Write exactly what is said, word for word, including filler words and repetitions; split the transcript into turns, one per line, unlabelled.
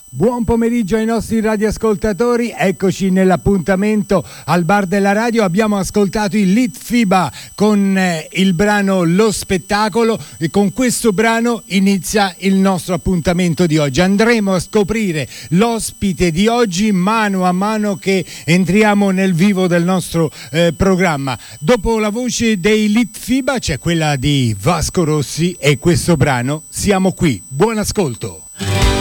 Buon pomeriggio ai nostri radioascoltatori, eccoci nell'appuntamento al Bar della Radio. Abbiamo ascoltato il Litfiba con eh, il brano Lo Spettacolo e con questo brano inizia il nostro appuntamento di oggi. Andremo a scoprire l'ospite di oggi mano a mano che entriamo nel vivo del nostro eh, programma. Dopo la voce dei Litfiba c'è quella di Vasco Rossi e questo brano Siamo qui. Buon ascolto.